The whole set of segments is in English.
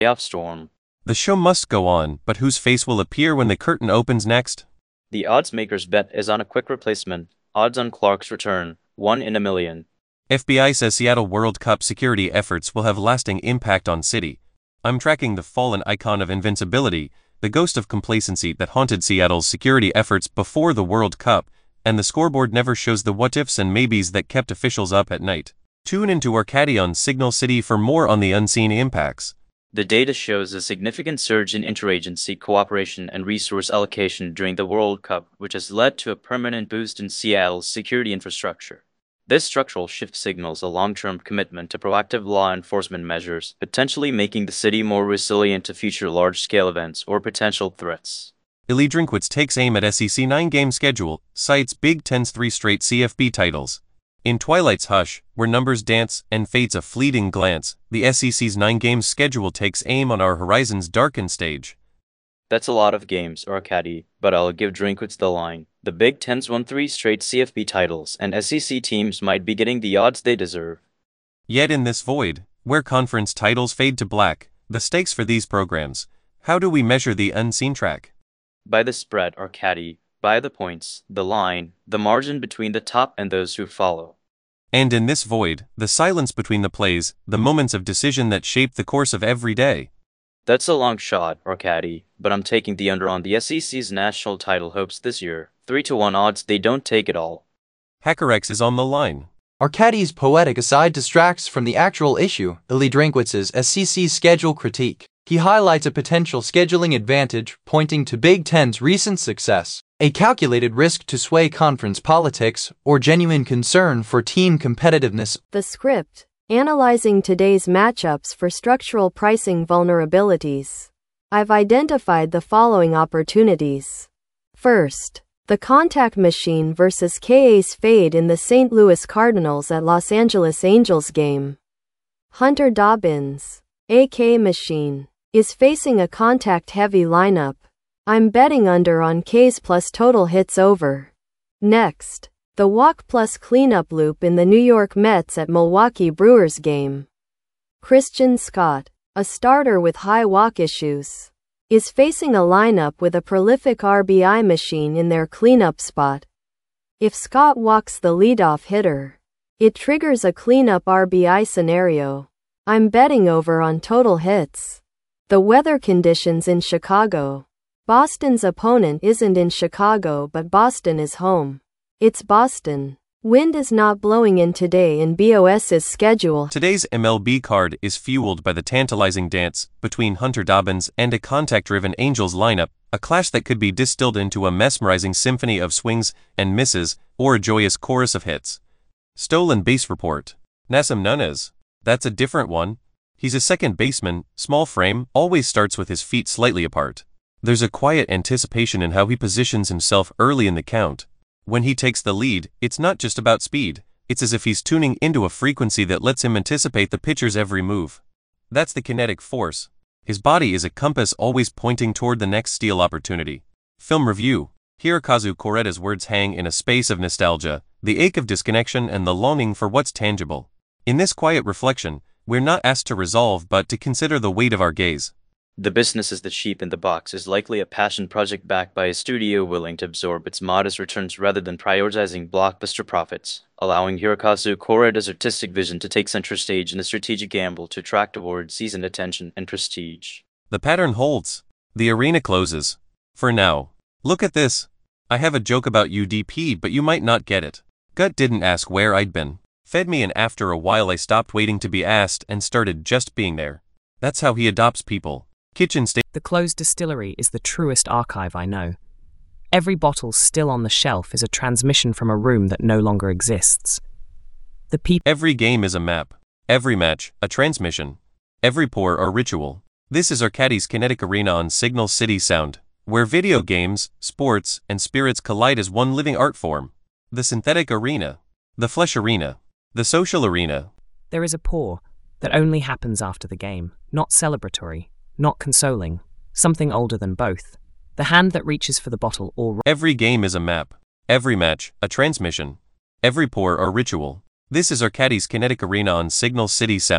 Playoff storm. The show must go on, but whose face will appear when the curtain opens next? The odds maker's bet is on a quick replacement. Odds on Clark's return, 1 in a million. FBI says Seattle World Cup security efforts will have lasting impact on City. I'm tracking the fallen icon of invincibility, the ghost of complacency that haunted Seattle's security efforts before the World Cup, and the scoreboard never shows the what-ifs and maybes that kept officials up at night. Tune into Arcady on Signal City for more on the unseen impacts. The data shows a significant surge in interagency cooperation and resource allocation during the World Cup, which has led to a permanent boost in Seattle's security infrastructure. This structural shift signals a long-term commitment to proactive law enforcement measures, potentially making the city more resilient to future large-scale events or potential threats. Lee Drinkwitz takes aim at SEC 9-game schedule, cites Big Ten's 3 straight CFB titles. In Twilight's hush, where numbers dance and fate's a fleeting glance, the SEC's 9-game schedule takes aim on our horizon's darkened stage. That's a lot of games, Arcady, but I'll give Drinkwitz the line. The Big Ten's won 3 straight CFB titles, and SEC teams might be getting the odds they deserve. Yet in this void, where conference titles fade to black, the stakes for these programs, how do we measure the unseen track? By the spread, Arcady, by the points, the line, the margin between the top and those who follow. And in this void, the silence between the plays, the moments of decision that shape the course of every day. That's a long shot, Arcady, but I'm taking the under on the SEC's national title hopes this year. 3-1 odds they don't take it all. HackerX is on the line. Arcady's poetic aside distracts from the actual issue, Lee Drinkwitz's SEC schedule critique. He highlights a potential scheduling advantage, pointing to Big Ten's recent success, a calculated risk to sway conference politics, or genuine concern for team competitiveness. The script, analyzing today's matchups for structural pricing vulnerabilities. I've identified the following opportunities. First, the contact machine versus K-Ace fade in the St. Louis Cardinals at Los Angeles Angels game. Hunter Dobbins, AK Machine, is facing a contact-heavy lineup. I'm betting under on K's plus total hits over. Next, the walk plus cleanup loop in the New York Mets at Milwaukee Brewers game. Christian Scott, a starter with high walk issues, is facing a lineup with a prolific RBI machine in their cleanup spot. If Scott walks the leadoff hitter, it triggers a cleanup RBI scenario. I'm betting over on total hits. The weather conditions in Chicago. Boston's opponent isn't in Chicago, but Boston is home. It's Boston. Wind is not blowing in today in BOS's schedule. Today's MLB card is fueled by the tantalizing dance between Hunter Dobbins and a contact-driven Angels lineup, a clash that could be distilled into a mesmerizing symphony of swings and misses, or a joyous chorus of hits. Stolen base report. Nassim Nunez. That's a different one. He's a second baseman, small frame, always starts with his feet slightly apart. There's a quiet anticipation in how he positions himself early in the count. When he takes the lead, it's not just about speed, it's as if he's tuning into a frequency that lets him anticipate the pitcher's every move. That's the kinetic force. His body is a compass always pointing toward the next steal opportunity. Film review. Hirokazu Koreda's words hang in a space of nostalgia, the ache of disconnection and the longing for what's tangible. In this quiet reflection, we're not asked to resolve but to consider the weight of our gaze. The business is the sheep in the box is likely a passion project backed by a studio willing to absorb its modest returns rather than prioritizing blockbuster profits, allowing Hirokazu Koreda's artistic vision to take center stage in a strategic gamble to attract towards seasoned attention and prestige. The pattern holds. The arena closes. For now. Look at this. I have a joke about UDP, but you might not get it. Gut didn't ask where I'd been. Fed me, and after a while I stopped waiting to be asked and started just being there. That's how he adopts people. Kitchen state. The closed distillery is the truest archive I know. Every bottle still on the shelf is a transmission from a room that no longer exists. The people. Every game is a map. Every match, a transmission. Every pour, a ritual. This is Arcady's Kinetic Arena on Signal City Sound, where video games, sports, and spirits collide as one living art form. The synthetic arena. The flesh arena. The social arena. There is a pour that only happens after the game, not celebratory. Not consoling, something older than both. The hand that reaches for the bottle or... Every game is a map. Every match, a transmission. Every pour, a ritual. This is Arcady's Kinetic Arena on Signal City Sound,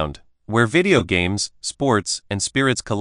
where video games, sports, and spirits collide.